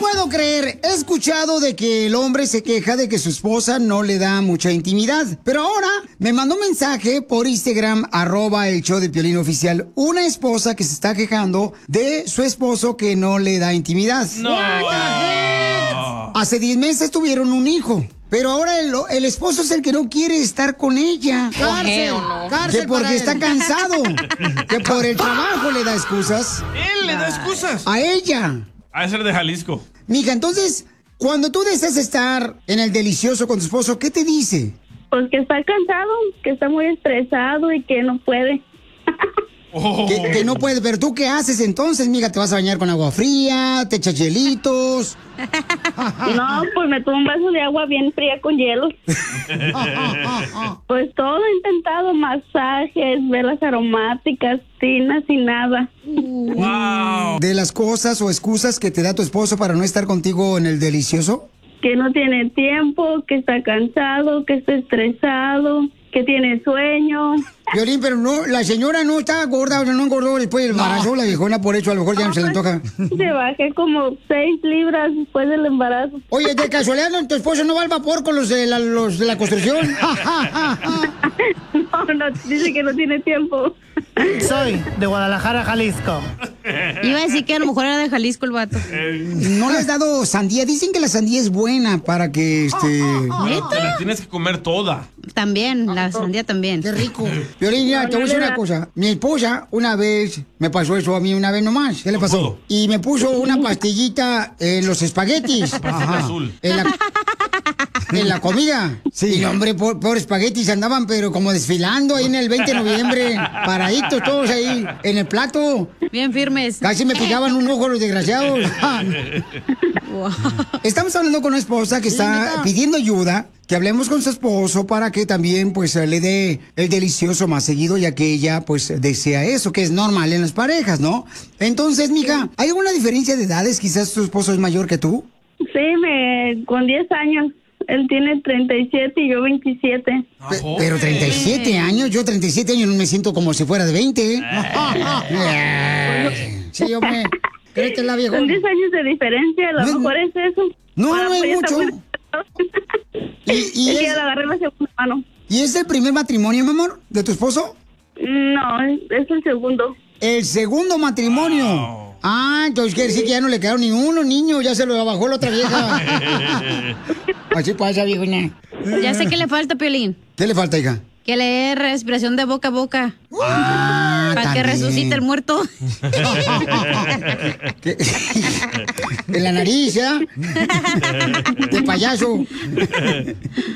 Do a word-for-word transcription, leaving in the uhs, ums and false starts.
puedo creer. He escuchado de que el hombre se queja de que su esposa no le da mucha intimidad. Pero ahora me mandó un mensaje por Instagram, arroba el show de Piolín oficial. Una esposa que se está quejando de su esposo que no le da intimidad. No. Hace diez meses tuvieron un hijo. Pero ahora el, el esposo es el que no quiere estar con ella. Cárcel, no. Cárcel Que porque para está él. cansado. Que por el trabajo le da excusas. Él le da excusas. A ella. A ser de Jalisco. Mija, entonces, cuando tú deseas estar en el delicioso con tu esposo, ¿qué te dice? Pues que está cansado, que está muy estresado y que no puede. Oh. Que, que no puede, pero ¿tú qué haces entonces, mija? ¿Te vas a bañar con agua fría? ¿Te echas hielitos? No, pues me tomo un vaso de agua bien fría con hielo. Pues todo he intentado, masajes, velas aromáticas, tinas y nada. Wow. ¿De las cosas o excusas que te da tu esposo para no estar contigo en el delicioso? Que no tiene tiempo, que está cansado, que está estresado, que tiene sueño. Violín, pero no, la señora no está gorda, o sea, no engordó después del embarazo, la viejona, por eso a lo mejor ya no se le antoja. Se bajé como seis libras después del embarazo. Oye, de casualidad, ¿no? ¿Tu esposo no va al vapor con los de la, los de la construcción? No, no, dice que no tiene tiempo. Soy de Guadalajara, Jalisco. Iba a decir que a lo mejor era de Jalisco el vato. ¿No le has dado sandía? Dicen que la sandía es buena para que, este... Pero te la tienes que comer toda. También, la sandía también. Qué rico. Violín, mira, te voy a decir una cosa. Mi esposa una vez me pasó eso a mí una vez nomás. ¿Qué le pasó? Y me puso una pastillita en los espaguetis. Pastilla azul. En la, en la comida. Sí. Y hombre, por, por espaguetis andaban, pero como desfilando ahí en el veinte de noviembre. Paraditos todos ahí en el plato. Bien firmes. Casi me picaban un ojo los desgraciados. Wow. Estamos hablando con una esposa que está pidiendo ayuda, que hablemos con su esposo para que también pues le dé el delicioso más seguido, ya que ella pues desea eso, que es normal en las parejas, ¿no? Entonces, mija, ¿hay alguna diferencia de edades? Quizás tu esposo es mayor que tú. Sí, me, con diez años. Él tiene treinta y siete y yo veintisiete. Pe- pero treinta y siete años, yo treinta y siete años no me siento como si fuera de veinte. Sí, hombre. Créete la vieja. Son diez años de diferencia, a lo No, mejor es eso. no, Bueno, no es pues ya está mucho. muy- ¿Y, y Es que es, ya le agarré la segunda mano. ¿Y es el primer matrimonio, mi amor, de tu esposo? No, es, es el segundo. El segundo matrimonio. Wow. Ah, entonces quiere decir que ya no le quedaron ni uno, niño, ya se lo bajó la otra vieja. Así pasa, viejona. Ya sé que le falta, Piolín. ¿Qué le falta, hija? Que le dé respiración de boca a boca. Ah, Para que también. resucite el muerto. ¿Qué? En la nariz, ¿ya? De payaso.